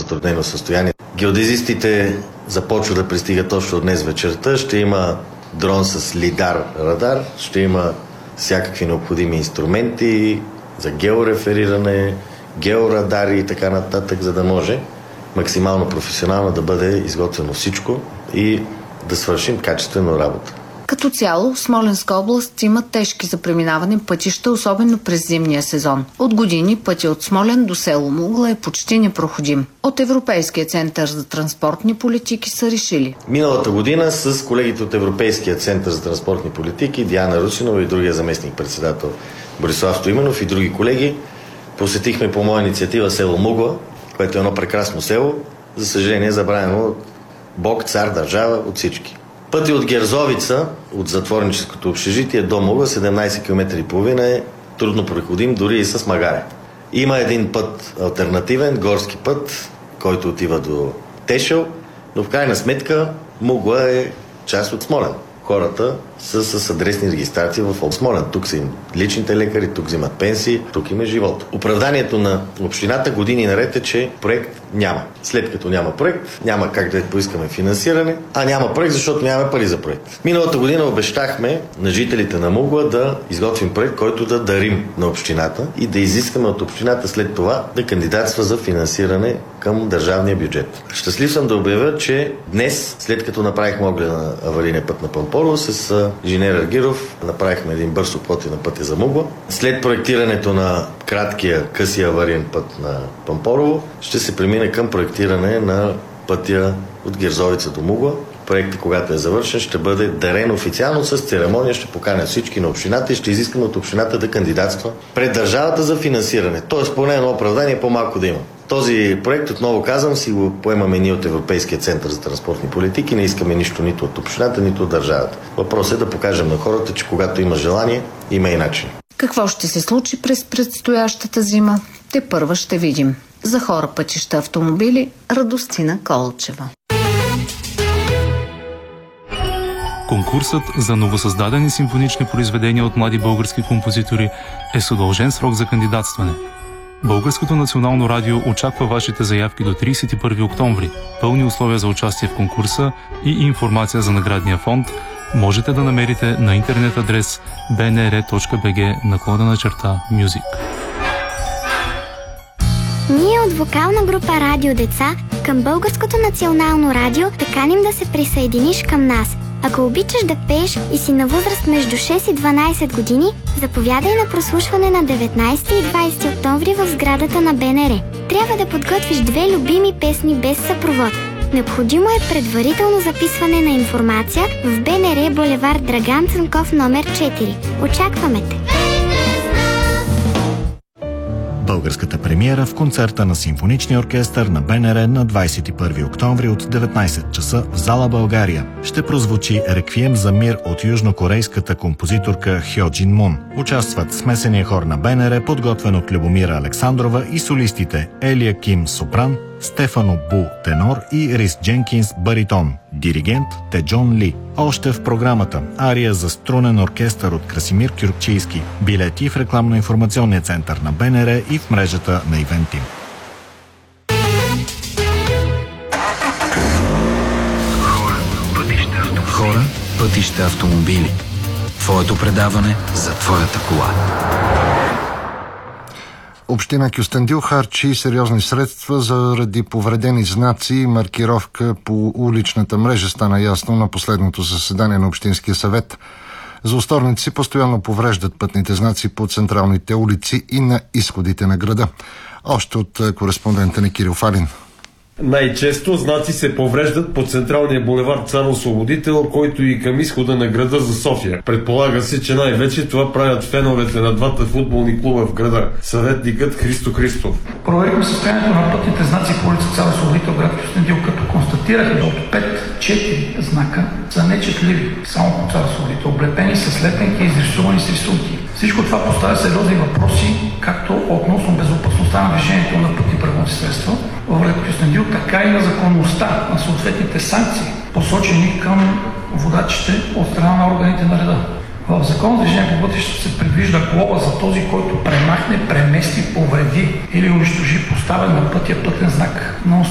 затруднено състояние. Геодезистите започват да пристигат точно днес вечерта. Ще има дрон с лидар, радар, ще има всякакви необходими инструменти за георефериране, георадари и така нататък, за да може максимално професионално да бъде изготвено всичко и да свършим качествено работа. Като цяло, Смолянска област има тежки за преминаване пътища, особено през зимния сезон. От години пътя от Смолян до село Мугла е почти непроходим. От Европейския център за транспортни политики са решили. Миналата година с колегите от Европейския център за транспортни политики, Диана Русинова и другия заместник-председател Борислав Стоименов и други колеги, посетихме по моя инициатива село Мугла, което е едно прекрасно село, за съжаление забравено от Бог, цар, държава, от всички. Пътят от Герзовица, от затворническото общежитие до Мугла, 17 км и половина, е трудно проходим, дори и с магаре. Има един път алтернативен, горски път, който отива до Тешел, но в крайна сметка Мугла е част от Смолян. Хората са с адресни регистрации в област Смолян. Тук са им личните лекари, тук взимат пенсии, тук им е живот. Оправданието на общината години наред е, че проект няма. След като няма проект, няма как да поискаме финансиране, а няма проект, защото нямаме пари за проект. Миналата година обещахме на жителите на Мугла да изготвим проект, който да дарим на общината и да изискаме от общината след това да кандидатства за финансиране към държавния бюджет. Щастлив съм да обявя, че днес, след като направихме оглед на аварийния път на Пампорово, с инженер Аргиров направихме един бърз обход на пътя за Мугла. След проектирането на краткия, късия авариен път на Пампорово, ще се премине към проектиране на пътя от Герзовица до Мугла. Проектът, когато е завършен, ще бъде дарен официално с церемония, ще поканят всички на общината и ще изискаме от общината да кандидатства пред държавата за финансиране. Тоест, поне едно оправдание по-малко да има. Този проект, отново казвам, си го поемаме ние от Европейския център за транспортни политики. Не искаме нищо нито от общината, нито от държавата. Въпросът е да покажем на хората, че когато има желание, има и начин. Какво ще се случи през предстоящата зима? Тепърва ще видим. За хора, пътища, автомобили, Радостина Колчева. Конкурсът за новосъздадени симфонични произведения от млади български композитори е с удължен срок за кандидатстване. Българското национално радио очаква вашите заявки до 31 октомври. Пълни условия за участие в конкурса и информация за наградния фонд можете да намерите на интернет адрес bnr.bg/music. Ние от вокална група Радио Деца към Българското национално радио те каним да се присъединиш към нас. Ако обичаш да пееш и си на възраст между 6 и 12 години, заповядай на прослушване на 19 и 20 октомври в сградата на БНР. Трябва да подготвиш 2 любими песни без съпровод. Необходимо е предварително записване на информация в БНР булевард Драган Цанков номер 4. Очакваме те! Българската премиера в концерта на Симфоничния оркестър на БНР на 21 октомври от 19 часа в зала България. Ще прозвучи Реквием за мир от южнокорейската композиторка Хьо Джин Мун. Участват смесения хор на БНР, подготвен от Любомира Александрова, и солистите Елия Ким сопран, Стефано Бу тенор и Рис Дженкинс баритон. Диригент Теджон Ли. Още в програмата ария за струнен оркестър от Красимир Кюркчийски. Билети в рекламно-информационния център на БНР и в мрежата на Ивентим. Хора, пътища, автомобили. Твоето предаване за твоята кола. Община Кюстендил харчи сериозни средства заради повредени знаци и маркировка по уличната мрежа, стана ясно на последното заседание на Общинския съвет. Злосторници постоянно повреждат пътните знаци по централните улици и на изходите на града. Още от кореспондента ни Кирил Фалин. Най-често знаци се повреждат по централния булевард Цар Освободител, който и към изхода на града за София. Предполага се, че най-вече това правят феновете на двата футболни клуба в града. Съветникът Христо Христов. Проверихме състоянието на пътните знаци по улица Цар Освободител, град Кюстендил, като констатирахме от 5-4 знака са нечетливи, само по Цар Освободител, облепени с лепенки и изрисувани с рисунки. Всичко това поставя сериозни въпроси, както относно безопасността на движението на пътни превозни средства в град Кюстендил, така и на законността на съответните санкции, посочени към водачите от страна на органите на реда. В Закон за движение по пътищата се предвижда глоба за този, който премахне, премести, повреди или унищожи поставен на пътя пътен знак на